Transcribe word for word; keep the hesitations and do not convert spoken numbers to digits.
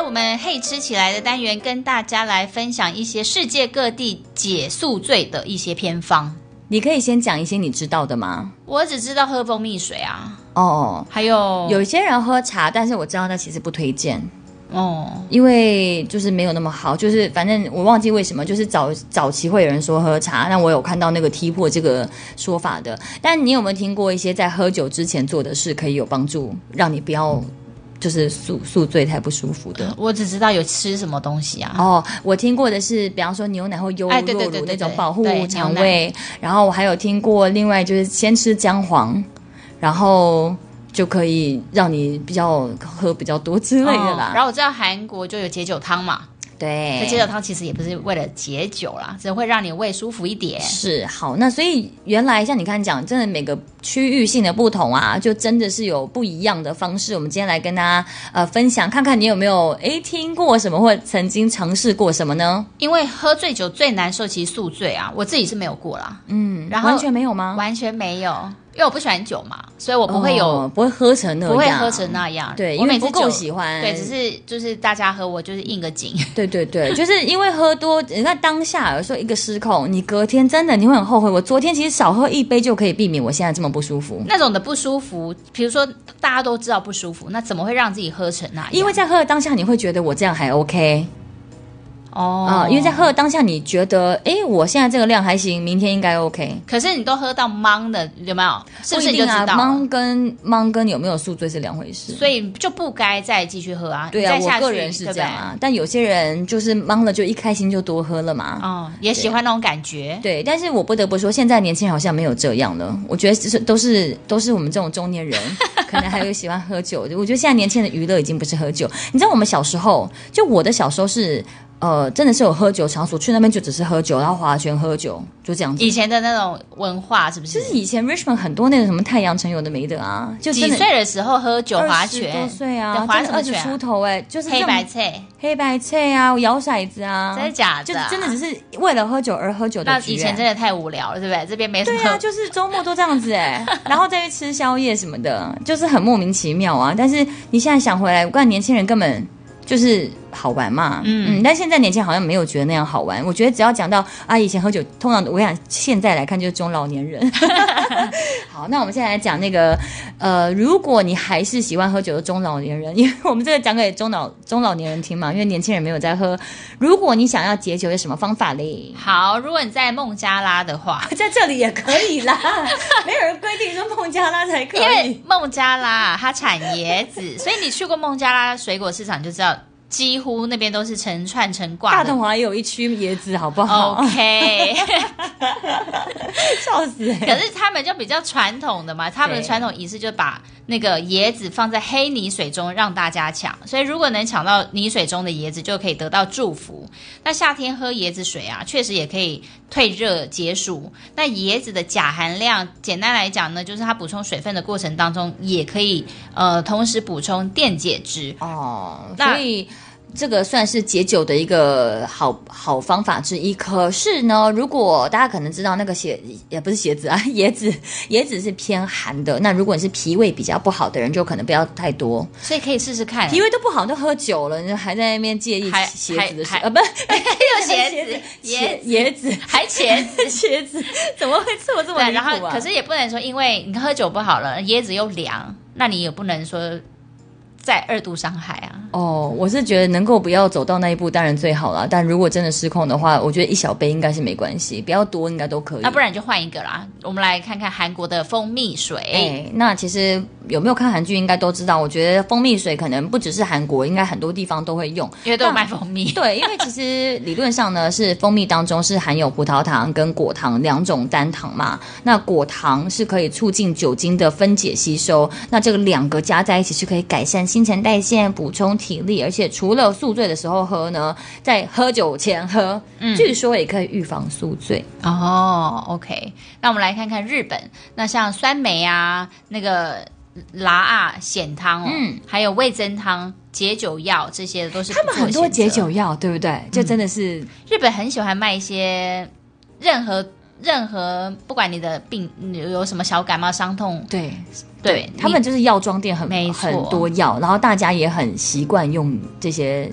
我们嘿吃起来的单元跟大家来分享一些世界各地解宿醉的一些偏方。 你可以先讲一些你知道的吗？ 我只知道喝蜂蜜水啊， 哦， 还有有些人喝茶，但是我知道那其实不推荐。 哦， 因为就是没有那么好，就是反正我忘记为什么，就是早早期会有人说喝茶，那我有看到那个踢破这个说法的。但你有没有听过一些在喝酒之前做的事可以有帮助，让你不要就是宿宿醉太不舒服的？ 我只知道有吃什么东西啊。 哦，我听过的是，比方说牛奶或优哎对对酪乳那对对对种保护对肠牛胃，然后我还有听过另外就是先吃姜黄，然后就可以让你比较喝比较多之类的啦。 哦然后我知道韩国就有解酒汤嘛， 对， 这解酒汤其实也不是为了解酒啦，只会让你胃舒服一点。 是好，那所以原来像你看讲，真的每个区域性的不同啊，就真的是有不一样的方式。我们今天来跟大家呃分享，看看你有没有诶听过什么，或曾经尝试过什么呢？ 因为喝醉酒最难受，其实宿醉啊，我自己是没有过啦， 嗯， 然后完全没有吗？ 完全没有，因为我不喜欢酒嘛，所以我不会有、 哦、不会喝成那样， 不会喝成那样。 对， 我每次因为不够酒喜欢。 对，只是就是大家喝，我就是应个景。 对对对，就是因为喝多，你看当下有时候一个失控，你隔天真的你会很后悔。我昨天其实少喝一杯就可以避免我现在这么不舒服。 那种的不舒服，比如说大家都知道不舒服，那怎么会让自己喝成那样？ 因为在喝的当下，你会觉得我这样还 OK。 哦、 啊、因为在喝的当下，你觉得，哎，我现在这个量还行，明天应该 OK。 可是你都喝到懵的，有没有？是不是你就知道了？ 懵跟懵跟有没有宿醉是两回事， 所以就不该再继续喝啊。 对啊， 再下去我个人是这样啊，但有些人就是懵了，就一开心就多喝了嘛。 哦，也喜欢那种感觉。 对，但是我不得不说，现在年轻人好像没有这样了。我觉得是都是都是我们这种中年人，可能还有喜欢喝酒。我觉得现在年轻人的娱乐已经不是喝酒。你知道我们小时候，就我的小时候是。呃，真的是有喝酒场所，去那边就只是喝酒，然后划拳喝酒，就这样子。 以前的那种文化是不是？ 就是以前 Richmond 很多那种什么太阳城有的没的啊，就几岁的时候喝酒划拳， 二十多岁啊， 划什么拳、啊？ 二十出头哎、欸，就是黑白菜、 黑白菜啊，摇骰子啊， 真的假的、啊？ 就真的只是为了喝酒而喝酒的局、欸。 那以前真的太无聊了，对不对？这边没什么。 对啊，就是周末都这样子哎、欸，然后再去吃宵夜什么的，就是很莫名其妙啊。但是你现在想回来，我看年轻人根本。就是好玩嘛，嗯嗯，但现在年轻人好像没有觉得那样好玩。我觉得只要讲到啊，以前喝酒，通常我想现在来看就是中老年人。好，那我们现在来讲那个呃，如果你还是喜欢喝酒的中老年人，因为我们这个讲给中老中老年人听嘛，因为年轻人没有在喝。如果你想要解酒，有什么方法嘞？ 好，如果你在孟加拉的话， 在这里也可以啦，没有人规定说孟加拉才可以。 因为孟加拉它产椰子，所以你去过孟加拉水果市场就知道。几乎那边都是成串成挂的， 大同华也有一区椰子，好不好 ？OK， 笑死、欸！ 可是他们就比较传统的嘛，他们的传统仪式就把那个椰子放在黑泥水中让大家抢，所以如果能抢到泥水中的椰子，就可以得到祝福。那夏天喝椰子水啊，确实也可以退热解暑。那椰子的钾含量，简单来讲呢，就是它补充水分的过程当中，也可以呃同时补充电解质哦，所以。这个算是解酒的一个好好方法之一。可是呢，如果大家可能知道那个鞋也不是鞋子啊，椰子椰子是偏寒的。那如果你是脾胃比较不好的人，就可能不要太多。 所以可以试试看。 脾胃都不好，都喝酒了，你还在那边介意鞋子的事啊？不， 又鞋子、 椰椰子还茄子、 茄子，怎么会错这么离谱啊？ 然后可是也不能说，因为你喝酒不好了，椰子又凉，那你也不能说。再二度伤害啊！ 哦，我是觉得能够不要走到那一步，当然最好了。但如果真的失控的话，我觉得一小杯应该是没关系，不要多应该都可以。 那不然就换一个啦。我们来看看韩国的蜂蜜水。 哎，那其实有没有看韩剧应该都知道，我觉得蜂蜜水可能不只是韩国，应该很多地方都会用， 因为都有卖蜂蜜。 对，因为其实理论上呢，是蜂蜜当中是含有葡萄糖跟果糖两种单糖嘛。那果糖是可以促进酒精的分解吸收，那这个两个加在一起是可以改善新陈代谢、补充体力，而且除了宿醉的时候喝呢，在喝酒前喝，嗯、据说也可以预防宿醉。 哦 ，OK， 那我们来看看日本，那像酸梅啊，那个辣啊咸汤哦，嗯，还有味增汤、解酒药，这些都是不错的选择。他们很多解酒药，对不对？就真的是、 嗯、日本很喜欢卖一些任何任何，不管你的病有什么小感冒、伤痛， 对。 对， 他们就是药妆店很没很多药，然后大家也很习惯用这些